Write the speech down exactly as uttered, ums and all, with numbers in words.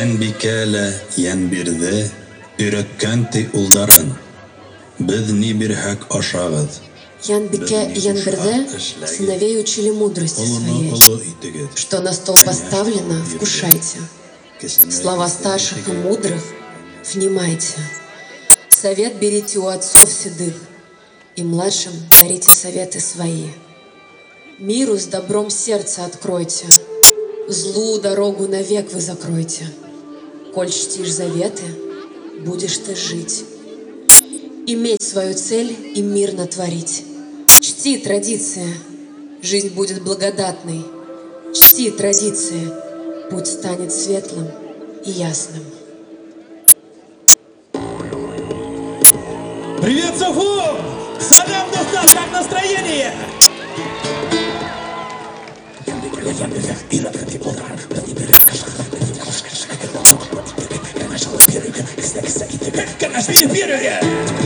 Янбикәлә ян бирҙе, өйрәткән ти улдарын. Беҙ ни бирһәк ашағыҙ. Янбикә и Янберде сыновей учили мудрости своей. Что на стол поставлено, вкушайте. Слова старших и мудрых внимайте. Совет берите у отцов седых, и младшим дарите советы свои. Миру с добром сердце откройте, злу дорогу навек вы закройте. Коль чтишь заветы, будешь ты жить, иметь свою цель и мирно творить. Чти традиции, жизнь будет благодатной. Чти традиции, путь станет светлым и ясным. Привет, Софу! Салям, Духтан, как настроение? Конечно,